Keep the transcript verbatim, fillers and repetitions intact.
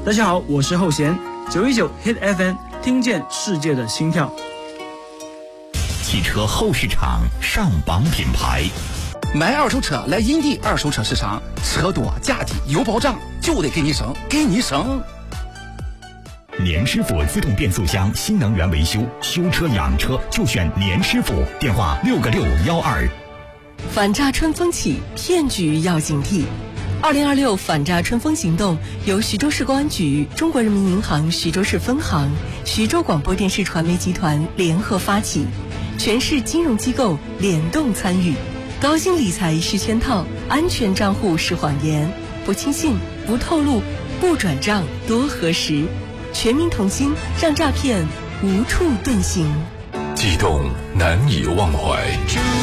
大家好，我是后弦，九一九 Hit F M， 听见世界的心跳。 汽车后市场上榜品牌， 买二手车来银地二手车市场，车多价低有保障，就得给你省，给你省。 年师傅自动变速箱新能源维修，修车养车就选年师傅，电话六个六幺二。 反诈春风起，骗局要警惕。二零二六反诈春风行动由徐州市公安局、中国人民银行徐州市分行、徐州广播电视传媒集团联合发起，全市金融机构联动参与。高薪理财是圈套，安全账户是谎言，不轻信，不透露，不转账，多核实。全民同心，让诈骗无处遁形。 激动难以忘怀。